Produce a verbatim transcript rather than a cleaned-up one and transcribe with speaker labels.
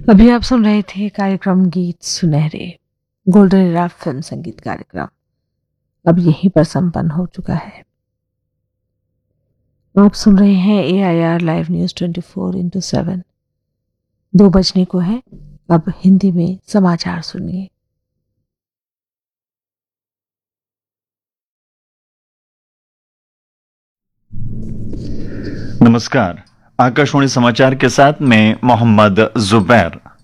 Speaker 1: अभी आप सुन रहे थे कार्यक्रम गीत सुनहरे, गोल्डन एरा फिल्म संगीत कार्यक्रम अब यहीं पर संपन्न हो चुका है। आप सुन रहे हैं ए I R live news twenty four into seven. दो बजने को है, अब हिंदी में समाचार सुनिए।
Speaker 2: नमस्कार, आकाशवाणी समाचार के साथ मैं मोहम्मद जुबैर।